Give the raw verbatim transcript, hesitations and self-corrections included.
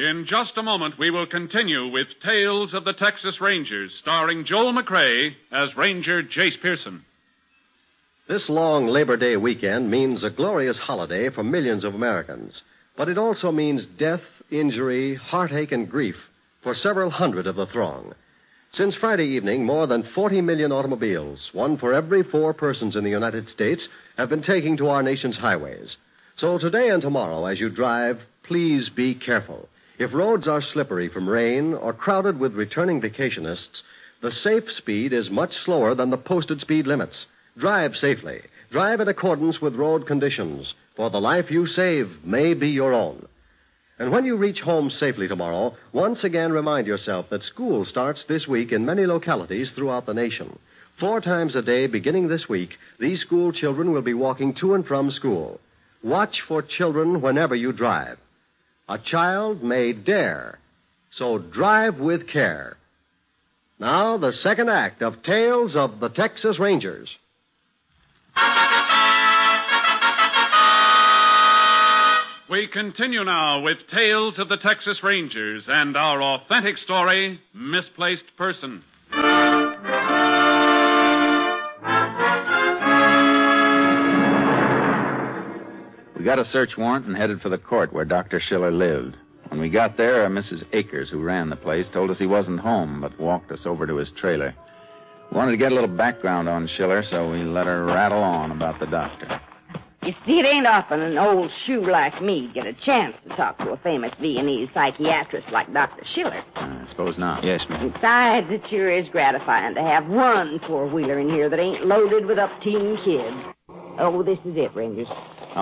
In just a moment, we will continue with Tales of the Texas Rangers, starring Joel McCrea as Ranger Jace Pearson. This long Labor Day weekend means a glorious holiday for millions of Americans. But it also means death, injury, heartache, and grief for several hundred of the throng. Since Friday evening, more than forty million automobiles, one for every four persons in the United States, have been taking to our nation's highways. So today and tomorrow, as you drive, please be careful. If roads are slippery from rain or crowded with returning vacationists, the safe speed is much slower than the posted speed limits. Drive safely. Drive in accordance with road conditions, for the life you save may be your own. And when you reach home safely tomorrow, once again remind yourself that school starts this week in many localities throughout the nation. Four times a day beginning this week, these school children will be walking to and from school. Watch for children whenever you drive. A child may dare, so drive with care. Now, the second act of Tales of the Texas Rangers. We continue now with Tales of the Texas Rangers and our authentic story, Misplaced Person. We got a search warrant and headed for the court where Doctor Schiller lived. When we got there, Missus Akers, who ran the place, told us he wasn't home, but walked us over to his trailer. We wanted to get a little background on Schiller, so we let her rattle on about the doctor. You see, it ain't often an old shoe like me get a chance to talk to a famous Viennese psychiatrist like Doctor Schiller. Uh, I suppose not. Yes, ma'am. Besides, it sure is gratifying to have one four-wheeler in here that ain't loaded with up-teen kids. Oh, this is it, Rangers.